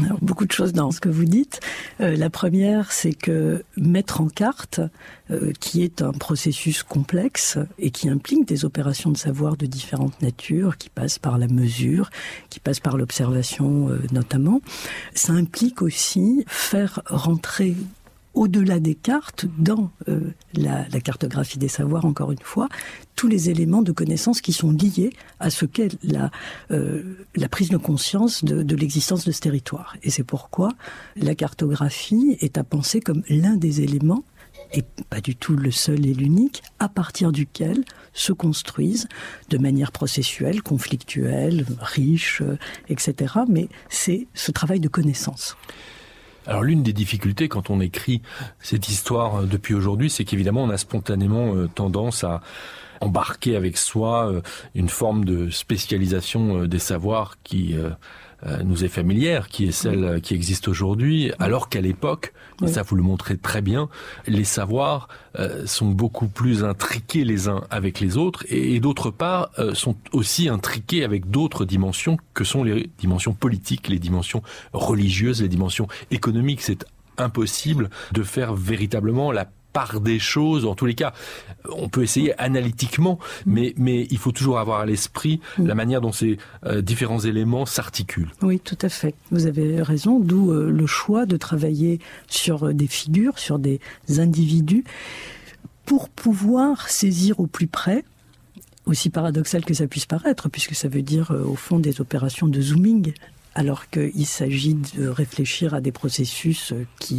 Alors, beaucoup de choses dans ce que vous dites. La première, c'est que mettre en carte, qui est un processus complexe et qui implique des opérations de savoir de différentes natures, qui passent par la mesure, qui passent par l'observation notamment, ça implique aussi faire rentrer au-delà des cartes, dans la cartographie des savoirs, encore une fois, tous les éléments de connaissance qui sont liés à ce qu'est la prise de conscience de l'existence de ce territoire. Et c'est pourquoi la cartographie est à penser comme l'un des éléments, et pas du tout le seul et l'unique, à partir duquel se construisent de manière processuelle, conflictuelle, riche, etc. Mais c'est ce travail de connaissance. Alors l'une des difficultés quand on écrit cette histoire depuis aujourd'hui, c'est qu'évidemment on a spontanément tendance à embarquer avec soi une forme de spécialisation des savoirs qui nous est familière, qui est celle qui existe aujourd'hui, alors qu'à l'époque, et ça vous le montrez très bien, les savoirs sont beaucoup plus intriqués les uns avec les autres et d'autre part sont aussi intriqués avec d'autres dimensions que sont les dimensions politiques, les dimensions religieuses, les dimensions économiques. C'est impossible de faire véritablement la part des choses. En tous les cas, on peut essayer analytiquement, mais il faut toujours avoir à l'esprit la manière dont ces différents éléments s'articulent. Oui, tout à fait. Vous avez raison, d'où le choix de travailler sur des figures, sur des individus, pour pouvoir saisir au plus près, aussi paradoxal que ça puisse paraître, puisque ça veut dire au fond des opérations de zooming, alors qu'il s'agit de réfléchir à des processus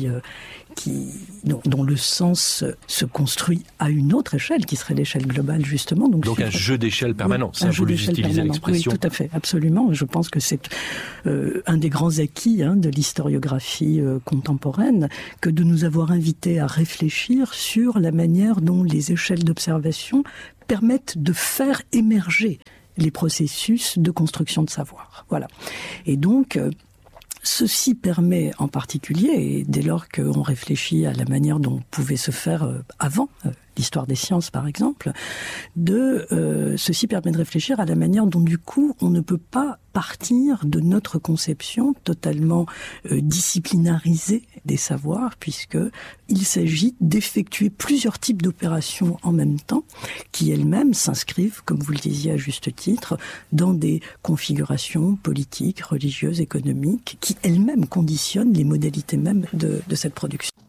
dont le sens se construit à une autre échelle, qui serait l'échelle globale, justement. Donc un jeu d'échelle permanent, ça vous utilisez l'expression. Oui, tout à fait, absolument. Je pense que c'est un des grands acquis de l'historiographie contemporaine, que de nous avoir invités à réfléchir sur la manière dont les échelles d'observation permettent de faire émerger les processus de construction de savoir. Voilà. Et donc, ceci permet en particulier, et dès lors qu'on réfléchit à la manière dont pouvait se faire avant l'histoire des sciences par exemple, ceci permet de réfléchir à la manière dont du coup on ne peut pas partir de notre conception totalement disciplinarisée des savoirs, puisque il s'agit d'effectuer plusieurs types d'opérations en même temps, qui elles-mêmes s'inscrivent, comme vous le disiez à juste titre, dans des configurations politiques, religieuses, économiques, qui elles-mêmes conditionnent les modalités mêmes de cette production.